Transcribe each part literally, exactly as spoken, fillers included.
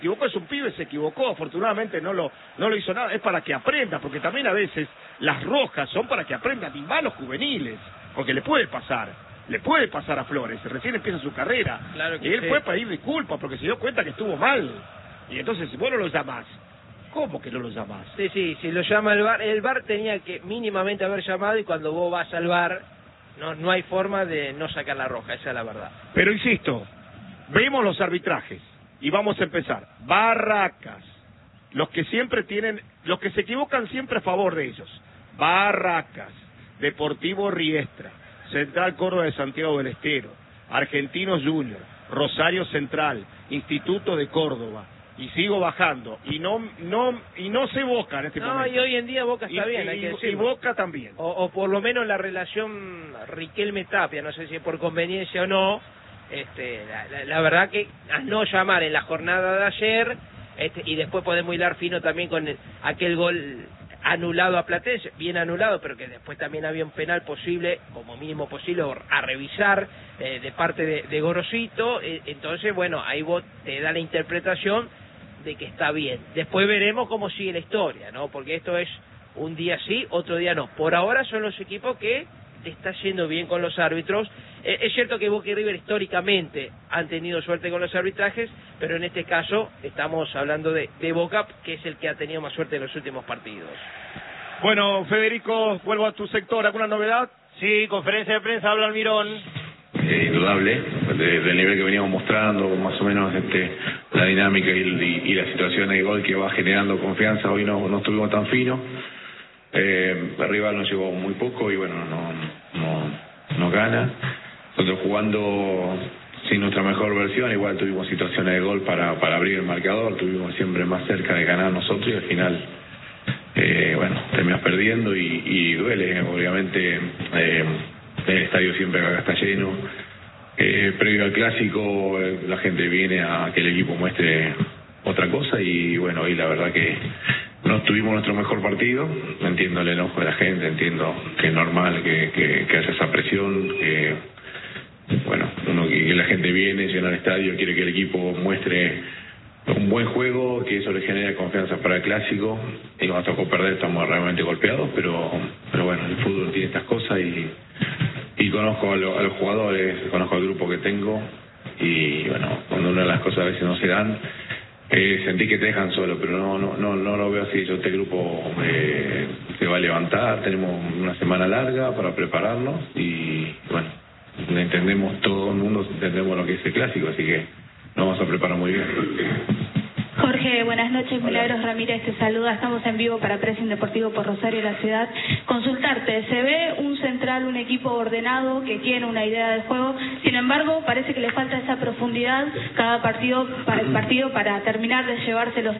equivocó, es un pibe, se equivocó, afortunadamente no lo no lo hizo nada, es para que aprenda, porque también a veces las rojas son para que aprendan, y más los juveniles, porque le puede pasar, le puede pasar a Flores, recién empieza su carrera, claro que y él sí. fue a pedir disculpas porque se dio cuenta que estuvo mal, y entonces vos no lo llamás. ¿Cómo que no lo llamás? Sí, sí, si lo llama el V A R, el V A R tenía que mínimamente haber llamado, y cuando vos vas al V A R, no, no hay forma de no sacar la roja, esa es la verdad. Pero insisto, vemos los arbitrajes. Y vamos a empezar. Barracas. Los que siempre tienen, los que se equivocan siempre a favor de ellos. Barracas. Deportivo Riestra. Central Córdoba de Santiago del Estero. Argentinos Junior. Rosario Central. Instituto de Córdoba. Y sigo bajando. Y no no y no sé Boca en este no, momento. y hoy en día Boca está y, bien, y, hay que y decirlo. Boca también. O, o por lo menos la relación Riquelme-Tapia, no sé si es por conveniencia o no. Este, la, la, la verdad que a no llamar en la jornada de ayer, este, y después podemos hilar fino también con el, aquel gol anulado a Platense, bien anulado, pero que después también había un penal posible, como mínimo posible, a revisar eh, de parte de, de Gorosito, eh, entonces bueno, ahí vos te da la interpretación de que está bien. Después veremos cómo sigue la historia, ¿no? Porque esto es un día sí, otro día no. Por ahora son los equipos que te está yendo bien con los árbitros. Eh, es cierto que Boca y River históricamente han tenido suerte con los arbitrajes, pero en este caso estamos hablando de, de Boca, que es el que ha tenido más suerte en los últimos partidos. Bueno, Federico, vuelvo a tu sector. ¿Alguna novedad? Sí, conferencia de prensa, habla Almirón. Eh, indudable, de, del nivel que veníamos mostrando, más o menos este, la dinámica y, y, y la situación de gol que va generando confianza. Hoy no, no estuvimos tan finos. Eh, el rival nos llevó muy poco y bueno, no, no, no gana. Nosotros jugando sin nuestra mejor versión, igual tuvimos situaciones de gol para, para abrir el marcador, tuvimos siempre más cerca de ganar nosotros y al final, eh, bueno, terminás perdiendo y, y duele, obviamente, eh, el estadio siempre acá está lleno. Eh, previo al clásico, eh, la gente viene a que el equipo muestre otra cosa y bueno, hoy la verdad que no tuvimos nuestro mejor partido. Entiendo el enojo de la gente, entiendo que es normal que, que, que haya esa presión, que bueno, uno que la gente viene, llena el estadio, quiere que el equipo muestre un buen juego, que eso le genere confianza para el clásico, y nos tocó perder, estamos realmente golpeados, pero pero bueno, el fútbol tiene estas cosas y, y conozco a, lo, a los jugadores, conozco al grupo que tengo, y bueno, cuando una de las cosas a veces no se dan, Eh, sentí que te dejan solo, pero no no no no lo veo así. Yo este grupo eh, se va a levantar, tenemos una semana larga para prepararnos y bueno, entendemos, todo el mundo entendemos lo que es el clásico, así que nos vamos a preparar muy bien. Jorge, buenas noches. Milagros Ramírez te saluda. Estamos en vivo para Pressing Deportivo por Rosario, la ciudad. Consultarte, se ve un central, un equipo ordenado que tiene una idea de juego, sin embargo parece que le falta esa profundidad cada partido para el partido para terminar de llevárselos.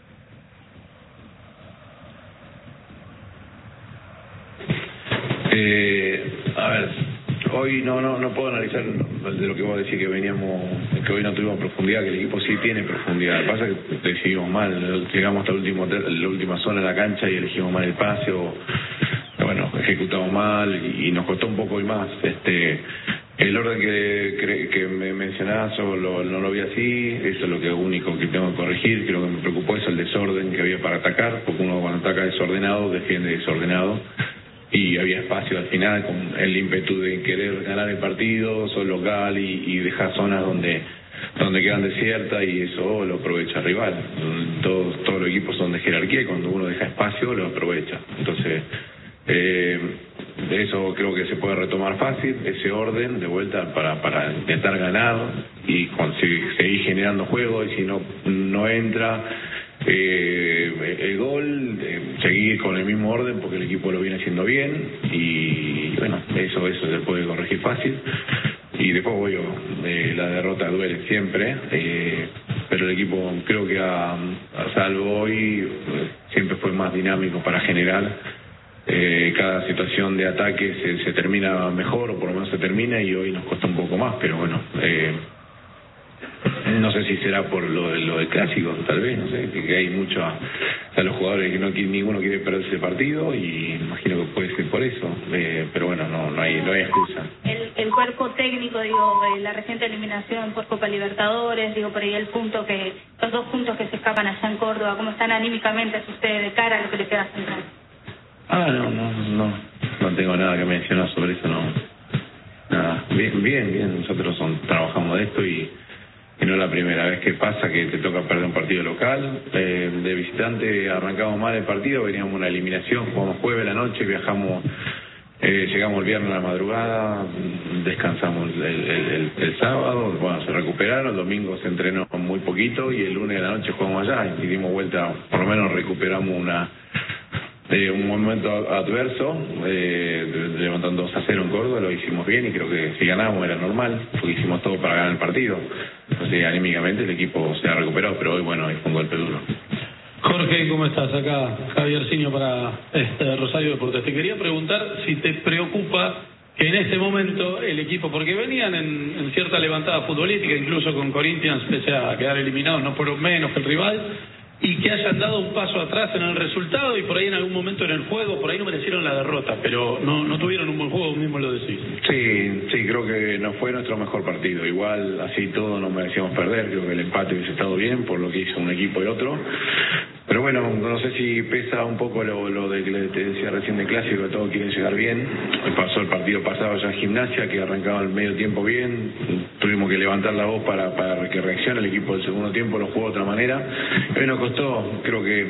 Eh, a ver, hoy no no no puedo analizar de lo que vos decís que veníamos, que hoy no tuvimos profundidad, que el equipo sí tiene profundidad. Lo que pasa es que decidimos mal, llegamos hasta el último la última zona de la cancha y elegimos mal el pase o bueno, ejecutamos mal y, y nos costó un poco y más. Este el orden que que, que me mencionabas o lo, no lo vi así, eso es lo que único que tengo que corregir, que lo que me preocupó es el desorden que había para atacar, porque uno cuando ataca desordenado defiende desordenado. Y había espacio al final con el ímpetu de querer ganar el partido, sos local y, y dejar zonas donde donde quedan desiertas y eso lo aprovecha el rival. Todos, todos los equipos son de jerarquía y cuando uno deja espacio lo aprovecha. Entonces, eh, eso creo que se puede retomar fácil, ese orden de vuelta para para intentar ganar y conseguir, seguir generando juego y si no, no entra... Eh, el gol, eh, seguir con el mismo orden porque el equipo lo viene haciendo bien y bueno, eso eso se puede corregir fácil y después voy eh, la derrota duele siempre, eh, pero el equipo creo que a, a salvo hoy eh, siempre fue más dinámico para generar, eh, cada situación de ataque se, se termina mejor o por lo menos se termina y hoy nos cuesta un poco más, pero bueno, eh, no sé si será por lo, lo del clásico, tal vez, no sé, que hay mucho a, a los jugadores que no ninguno quiere perder ese partido y imagino que puede ser por eso, eh, pero bueno, no no hay no hay excusa. El, el cuerpo técnico, digo, eh, la reciente eliminación por Copa Libertadores, digo, por ahí el punto que, los dos puntos que se escapan allá en Córdoba, ¿cómo están anímicamente ustedes de cara a lo que le queda central? Ah, no, no, no, no tengo nada que mencionar sobre eso, no. Nada, bien, bien, bien, nosotros son, trabajamos de esto y, y no es la primera vez que pasa que te toca perder un partido local. Eh, de visitante arrancamos mal el partido, veníamos una eliminación, jugamos jueves la noche, viajamos, eh, llegamos el viernes a la madrugada, descansamos el, el, el, el sábado, bueno, se recuperaron, el domingo se entrenó muy poquito y el lunes de la noche jugamos allá y dimos vuelta, por lo menos recuperamos una... Eh, un momento adverso, eh, levantando dos a cero en Córdoba, lo hicimos bien y creo que si ganamos era normal, porque hicimos todo para ganar el partido. Entonces, anímicamente el equipo se ha recuperado, pero hoy, bueno, fue un golpe duro. Jorge, ¿cómo estás? Acá Javier Siño para este Rosario Deportes. Te quería preguntar si te preocupa que en este momento el equipo, porque venían en, en cierta levantada futbolística, incluso con Corinthians, pese a quedar eliminados, no por menos que el rival, y que hayan dado un paso atrás en el resultado y por ahí en algún momento en el juego, por ahí no merecieron la derrota, pero no no tuvieron un buen juego, mismo lo decís. Sí, sí, creo que no fue nuestro mejor partido. Igual, así todo, no merecíamos perder. Creo que el empate hubiese estado bien por lo que hizo un equipo y el otro. Pero bueno, no sé si pesa un poco lo, lo de que te decía recién de clásico, que todos quieren llegar bien. Pasó el partido pasado ya en Gimnasia, que arrancaba el medio tiempo bien. Tuvimos que levantar la voz para, para que reaccione. El equipo del segundo tiempo lo jugó de otra manera. Hoy nos costó, creo que...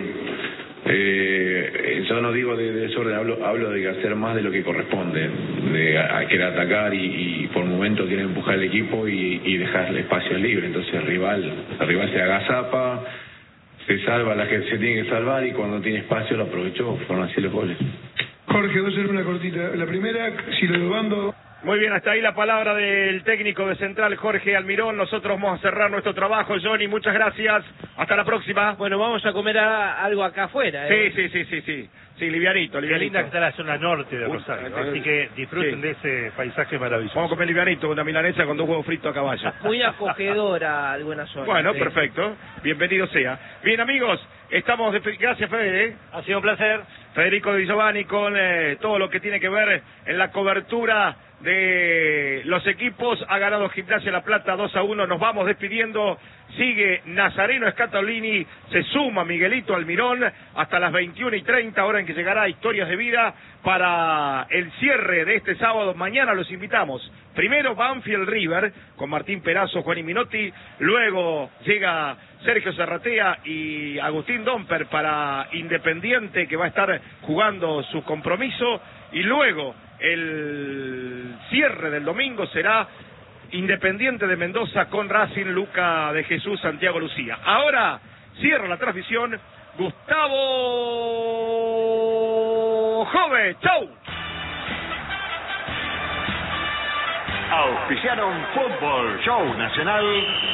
Eh, yo no digo de, de desorden, hablo, hablo de hacer más de lo que corresponde, de a, a querer atacar y, y por momentos quieren empujar el equipo y, y dejar el espacio libre. Entonces el rival, el rival se agazapa, se salva la que se tiene que salvar y cuando tiene espacio lo aprovechó, fueron así los goles. Jorge, voy a hacer una cortita. La primera, si lo de Bando... Muy bien, hasta ahí la palabra del técnico de Central, Jorge Almirón. Nosotros vamos a cerrar nuestro trabajo. Johnny, muchas gracias. Hasta la próxima. Bueno, vamos a comer a, algo acá afuera, ¿eh? Sí, sí, sí, sí, sí. Sí, livianito, Qué livianito. linda que está la zona norte de Rosario, Uh, así que disfruten sí. de ese paisaje maravilloso. Vamos a comer livianito, una milanesa con dos huevos fritos a caballo. Muy acogedora algunas zonas. Bueno, ¿eh? perfecto. Bienvenido sea. Bien, amigos, estamos... De... Gracias, Fede. ¿eh? Ha sido un placer. Federico Di Giovanni con eh, todo lo que tiene que ver en la cobertura de los equipos. Ha ganado Gimnasia La Plata dos a uno. Nos vamos despidiendo. Sigue Nazareno Scatolini, se suma Miguelito Almirón hasta las veintiuna y treinta, hora en que llegará Historias de Vida para el cierre de este sábado. Mañana los invitamos. Primero Banfield River con Martín Perazo, Juan Minotti. Luego llega Sergio Serratea y Agustín Domper para Independiente, que va a estar jugando su compromiso. Y luego el cierre del domingo será Independiente de Mendoza con Racing, Luca de Jesús, Santiago Lucía. Ahora cierra la transmisión Gustavo Jove. ¡Chau! Auspiciaron Fútbol Show Nacional.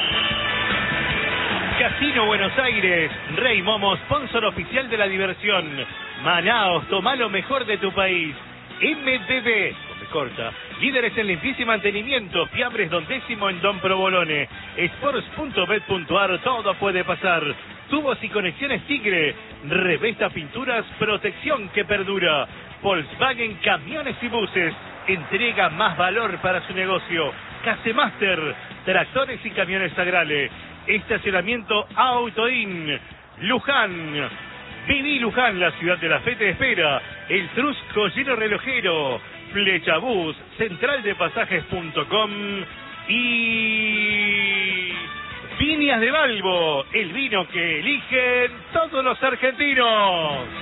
Casino Buenos Aires, Rey Momo, sponsor oficial de la diversión. Manaos, toma lo mejor de tu país. M D B, con B corta, líderes en limpieza y mantenimiento, fiambres Don Décimo en Don Provolone. Sports punto bet punto ar, todo puede pasar. Tubos y conexiones Tigre, Revesta Pinturas, protección que perdura. Volkswagen Camiones y Buses, entrega más valor para su negocio. Casemaster, tractores y camiones Agrale. Estacionamiento Autoin. Luján, Viví Luján, la ciudad de la fe te espera. El Trusco Lleno Relojero, Flechabús, central de pasajes punto com y Viñas de Balbo, el vino que eligen todos los argentinos.